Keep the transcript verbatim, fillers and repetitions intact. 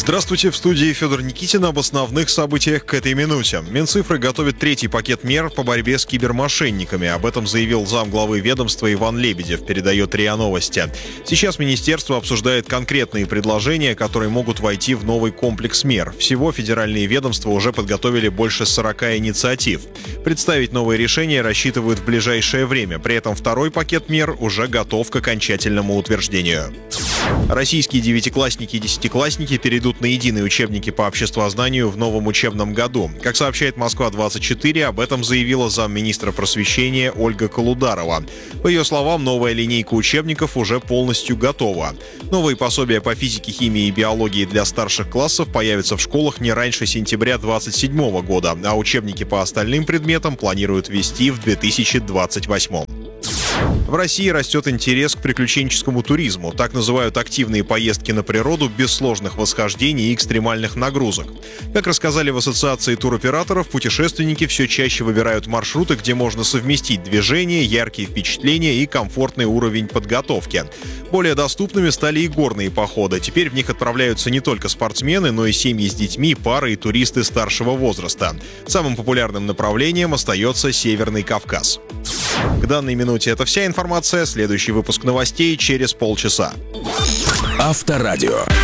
Здравствуйте, в студии Федор Никитин об основных событиях к этой минуте. Минцифры готовит третий пакет мер по борьбе с кибермошенниками. Об этом заявил замглавы ведомства Иван Лебедев, передает РИА Новости. Сейчас министерство обсуждает конкретные предложения, которые могут войти в новый комплекс мер. Всего федеральные ведомства уже подготовили больше сорока инициатив. Представить новые решения рассчитывают в ближайшее время. При этом второй пакет мер уже готов к окончательному утверждению. Российские девятиклассники и десятиклассники перейдут на единые учебники по обществознанию в новом учебном году. Как сообщает Москва двадцать четыре, об этом заявила замминистра просвещения Ольга Колударова. По ее словам, новая линейка учебников уже полностью готова. Новые пособия по физике, химии и биологии для старших классов появятся в школах не раньше сентября двадцать седьмого года, а учебники по остальным предметам планируют ввести в две тысячи двадцать восьмом. В России растет интерес к приключенческому туризму. Так называют активные поездки на природу без сложных восхождений и экстремальных нагрузок. Как рассказали в Ассоциации туроператоров, путешественники все чаще выбирают маршруты, где можно совместить движение, яркие впечатления и комфортный уровень подготовки. Более доступными стали и горные походы. Теперь в них отправляются не только спортсмены, но и семьи с детьми, пары и туристы старшего возраста. Самым популярным направлением остается Северный Кавказ. К данной минуте это вся информация. Следующий выпуск новостей через полчаса. Авторадио.